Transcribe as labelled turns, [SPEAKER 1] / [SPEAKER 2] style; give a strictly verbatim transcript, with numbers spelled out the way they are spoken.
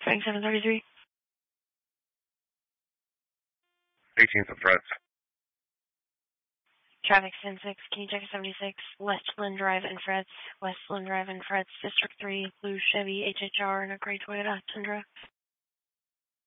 [SPEAKER 1] twenty-seven thirty-three.
[SPEAKER 2] eighteenth of Frets.
[SPEAKER 1] Traffic ten six, can you check seventy-six, Westland Drive in Frets, Westland Drive in Frets, District three, blue Chevy H H R and a gray Toyota Tundra.